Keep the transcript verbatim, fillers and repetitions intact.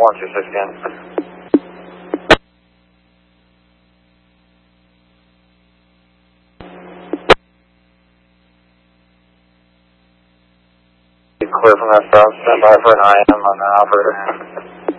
one two six again. Clear from that south. Stand by for an I M on the operator.